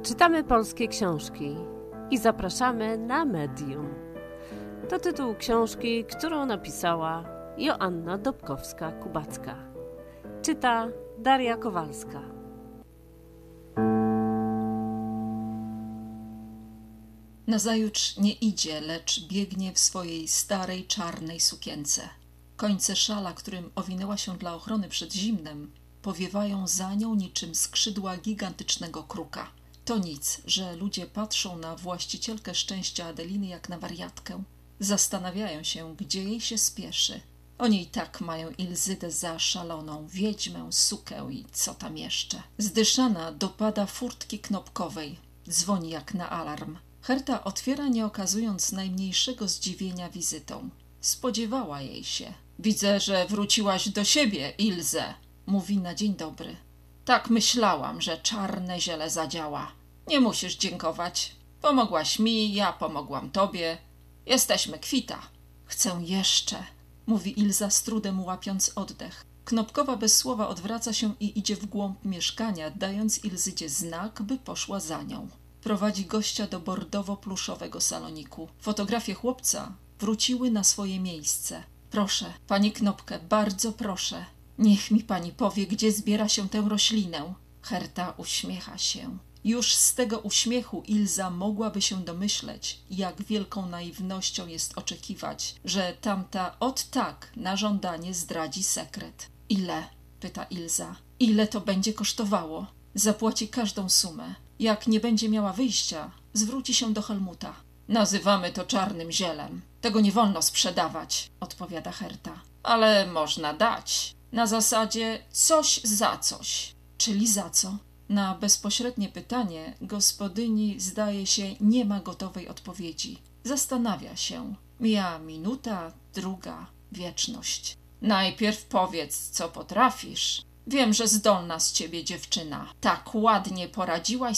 Czytamy polskie książki i zapraszamy na Medium. To tytuł książki, którą napisała Joanna Dobkowska-Kubacka. Czyta Daria Kowalska. Nazajutrz nie idzie, lecz biegnie w swojej starej, czarnej sukience. Końce szala, którym owinęła się dla ochrony przed zimnem, powiewają za nią niczym skrzydła gigantycznego kruka. To nic, że ludzie patrzą na właścicielkę szczęścia Adeliny jak na wariatkę. Zastanawiają się, gdzie jej się spieszy. Oni i tak mają Ilzydę za szaloną, wiedźmę, sukę i co tam jeszcze. Zdyszana dopada furtki knopkowej. Dzwoni jak na alarm. Herta otwiera, nie okazując najmniejszego zdziwienia wizytą. Spodziewała jej się. Widzę, że wróciłaś do siebie, Ilze, mówi na dzień dobry. Tak myślałam, że czarne ziele zadziała. Nie musisz dziękować. Pomogłaś mi, ja pomogłam tobie. Jesteśmy kwita. Chcę jeszcze, mówi Ilza z trudem łapiąc oddech. Knopkowa bez słowa odwraca się i idzie w głąb mieszkania, dając Ilzydzie znak, by poszła za nią. Prowadzi gościa do bordowo-pluszowego saloniku. Fotografie chłopca wróciły na swoje miejsce. Proszę, pani Knopkę, bardzo proszę. Niech mi pani powie, gdzie zbiera się tę roślinę. Herta uśmiecha się. Już z tego uśmiechu Ilza mogłaby się domyśleć, jak wielką naiwnością jest oczekiwać, że tamta od tak na żądanie zdradzi sekret. Ile? Pyta Ilza. Ile to będzie kosztowało? Zapłaci każdą sumę. Jak nie będzie miała wyjścia, zwróci się do Helmuta. Nazywamy to czarnym zielem. Tego nie wolno sprzedawać, odpowiada Herta. Ale można dać. Na zasadzie coś za coś. Czyli za co? Na bezpośrednie pytanie gospodyni, zdaje się, nie ma gotowej odpowiedzi. Zastanawia się. Mija minuta, druga, wieczność. Najpierw powiedz, co potrafisz. Wiem, że zdolna z ciebie dziewczyna. Tak ładnie poradziłaś